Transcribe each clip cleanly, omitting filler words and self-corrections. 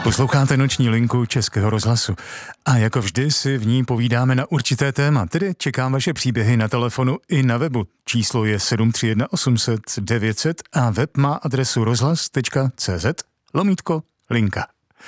Posloucháte Noční linku Českého rozhlasu a jako vždy si v ní povídáme na určité téma, tedy čekám vaše příběhy na telefonu i na webu. Číslo je 731 800 900 a web má adresu rozhlas.cz/linka.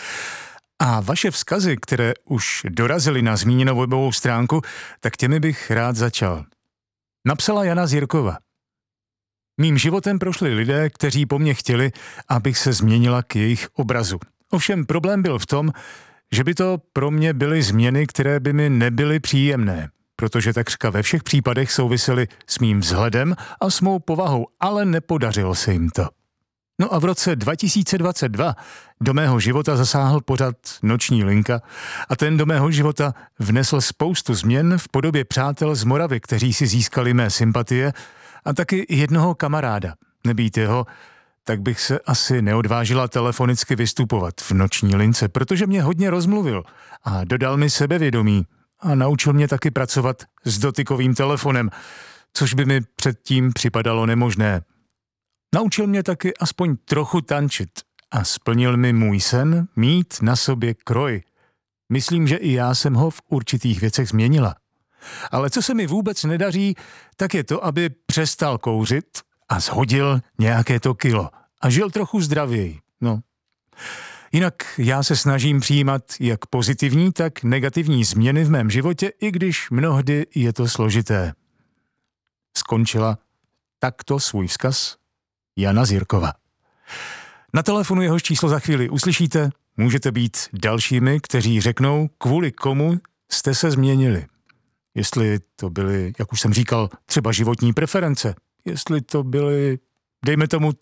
A vaše vzkazy, které už dorazily na zmíněnou webovou stránku, tak těmi bych rád začal. Napsala Jana z Jirkova. Mým životem prošli lidé, kteří po mně chtěli, abych se změnila k jejich obrazu. Ovšem problém byl v tom, že by to pro mě byly změny, které by mi nebyly příjemné, protože takřka ve všech případech souvisely s mým vzhledem a s mou povahou, ale nepodařilo se jim to. No a v roce 2022 do mého života zasáhl pořad Noční linka a ten do mého života vnesl spoustu změn v podobě přátel z Moravy, kteří si získali mé sympatie a taky jednoho kamaráda. Nebýt jeho, tak bych se asi neodvážila telefonicky vystupovat v Noční lince, protože mě hodně rozmluvil a dodal mi sebevědomí a naučil mě taky pracovat s dotykovým telefonem, což by mi předtím připadalo nemožné. Naučil mě taky aspoň trochu tančit a splnil mi můj sen mít na sobě kroj. Myslím, že i já jsem ho v určitých věcech změnila. Ale co se mi vůbec nedaří, tak je to, aby přestal kouřit a shodil nějaké to kilo a žil trochu zdravěji. No. Jinak já se snažím přijímat jak pozitivní, tak negativní změny v mém životě, i když mnohdy je to složité. Skončila takto svůj vzkaz Jana z Jirkova. Na telefonu jehož číslo za chvíli uslyšíte, můžete být dalšími, kteří řeknou, kvůli komu jste se změnili. Jestli to byly, jak už jsem říkal, třeba životní preference, jestli to byly, dejme tomu,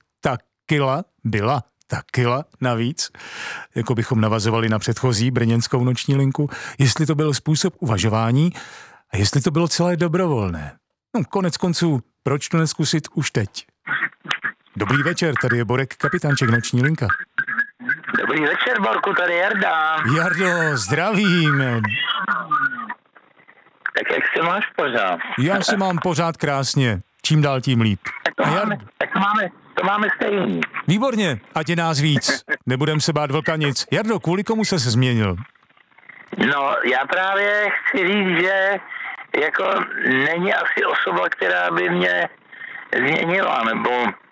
byla ta kila navíc, jako bychom navazovali na předchozí brněnskou Noční linku, jestli to byl způsob uvažování a jestli to bylo celé dobrovolné. No, konec konců, proč to neskusit už teď? Dobrý večer, tady je Borek, kapitánček Noční linka. Dobrý večer, Borku, tady Jarda. Jardo, zdravím. Tak jak se máš pořád? Já se mám pořád krásně, čím dál tím líp. To máme stejný. Výborně, ať je nás víc, nebudem se bát vlka nic. Jardo, kvůli komu se změnil? No, já právě chci říct, že jako není asi osoba, která by mě změnila, nebo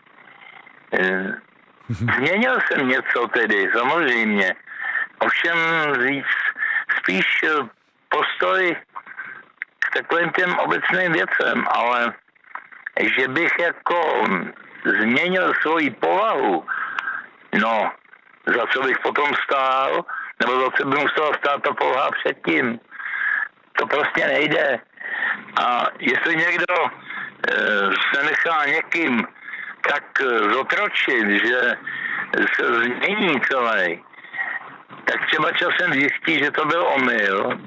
změnil jsem něco tedy, samozřejmě. Ovšem říct spíš postoj k takovým těm obecným věcem, ale že bych jako změnil svoji povahu, no, za co bych potom stál, nebo za co by musela stát ta povaha předtím, to prostě nejde. A jestli někdo se nechá někým tak zotročit, že se změní celý, tak třeba časem zjistí, že to byl omyl.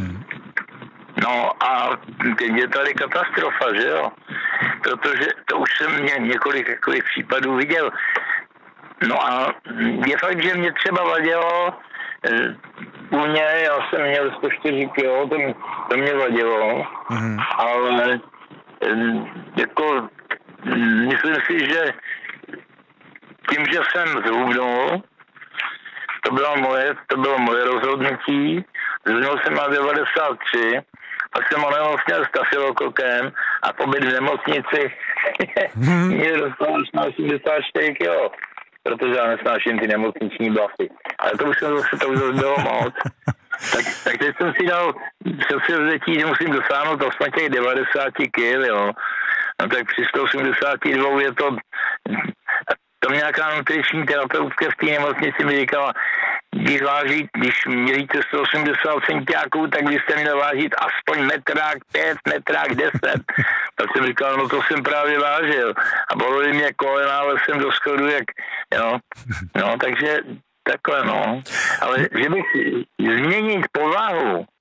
No a teď je tady katastrofa, že jo? Protože to už jsem několik takových případů viděl. No a je fakt, že mě třeba vadilo, u mě, já jsem měl 104 kilo, to mě vadilo, ale jako myslím si, že tím, že jsem zhubnul, to bylo moje rozhodnutí, zhubnul jsem na 93, pak jsem onemocněl stafilokokem a pobyt v nemocnici mě dostal až na 84 kilo, protože já nesnáším ty nemocniční blafy. Ale to už zase bylo moc. Tak teď jsem si dal předsevzetí, že musím dosáhnout aspoň těch 90 kg, jo. No tak při 182 je to nějaká nutriční terapeutka v té nemocnici mi říkala, když měříte 180 centiáků, tak byste měli vážit aspoň metrák 5, metrák 10. Tak jsem říkal, no to jsem právě vážil. A bolely mě kolena, ale jsem do schodu, jak, jo. No, takže takhle, no. Ale že bych změnit povahu,